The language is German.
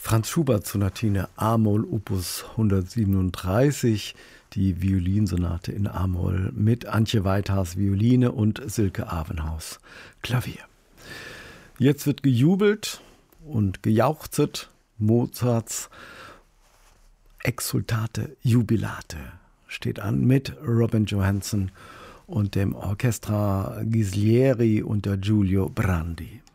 Franz Schubert Sonatine A-Moll Opus 137, die Violinsonate in A-Moll mit Antje Weithaus Violine und Silke Avenhaus Klavier. Jetzt wird gejubelt und gejauchzet. Mozarts Exsultate Jubilate steht an mit Robin Johansen und dem Orchestra Ghislieri unter Giulio Brandi.